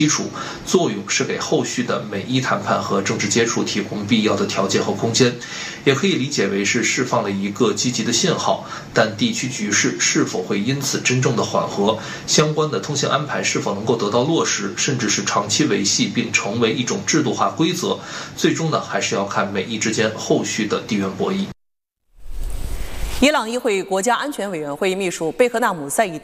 基础，作用是给后续的美伊谈判和政治接触提供必要的条件和空间，也可以理解为是释放了一个积极的信号。但地区局势是否会因此真正的缓和，相关的通信安排是否能够得到落实，甚至是长期维系并成为一种制度化规则，最终呢还是要看美伊之间后续的地缘博弈。 伊朗议会国家安全委员会秘书贝赫纳姆在